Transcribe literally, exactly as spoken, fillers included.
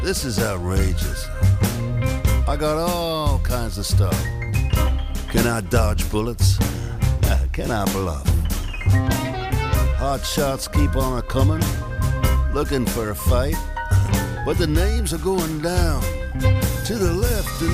This is outrageous. I got all kinds of stuff. Can I dodge bullets? Uh, can I bluff? Hot shots keep on a coming, looking for a fight. But the names are going down to the left and